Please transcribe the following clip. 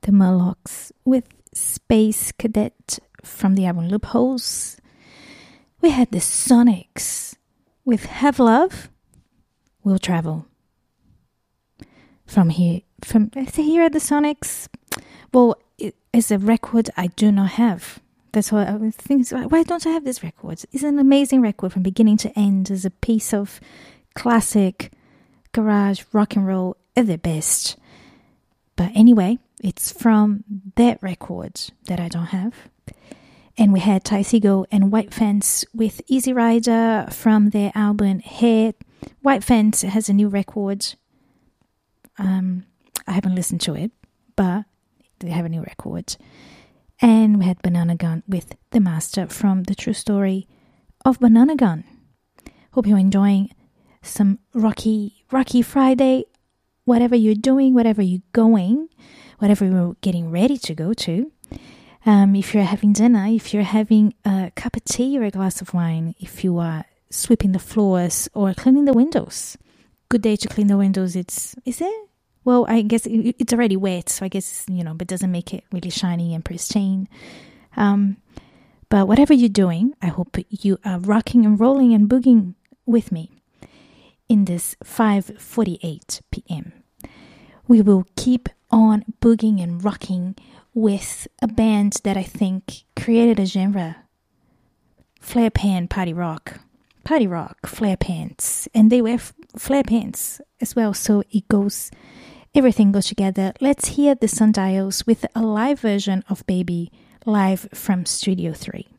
the Murlocs with Space Cadet from the album Loopholes. We had the Sonics with Have Love, Will Travel. From here at the Sonics, well, it's a record I do not have. That's what I was thinking. Why don't I have this record? It's an amazing record from beginning to end. It's a piece of classic garage rock and roll at their best. But anyway, it's from that record that I don't have. And we had Ty Segall and White Fence with Easy Rider from their album Hair. White Fence has a new record. I haven't listened to it, but they have a new record. And we had Banana Gun with The Master from The True Story of Banana Gun. Hope you're enjoying some rocky Friday. Whatever you're doing, whatever you're going, whatever you're getting ready to go to. If you're having dinner, if you're having a cup of tea or a glass of wine, if you are sweeping the floors or cleaning the windows. Good day to clean the windows. Is it? Well, I guess it's already wet, so I guess, but it doesn't make it really shiny and pristine. But whatever you're doing, I hope you are rocking and rolling and boogieing with me in this 5:48 p.m. We will keep on boogieing and rocking with a band that I think created a genre. Flare pan party rock, flare pants. And they wear flare pants as well, so everything goes together. Let's hear the Sundials with a live version of Baby, live from Studio 3.